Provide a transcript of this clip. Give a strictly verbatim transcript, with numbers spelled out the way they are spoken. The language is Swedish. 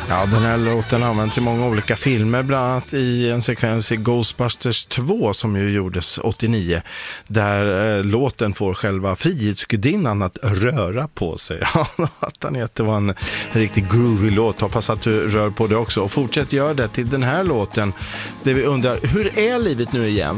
Ja, den här låten används i många olika filmer, bland annat i en sekvens i Ghostbusters två som ju gjordes åttionio, där eh, låten får själva Frihetsgudinnan att röra på sig. Ja, att han heter var en riktigt groovy låt. Hoppas att du rör på det också och fortsätt göra det till den här låten, där vi undrar, hur är livet nu igen?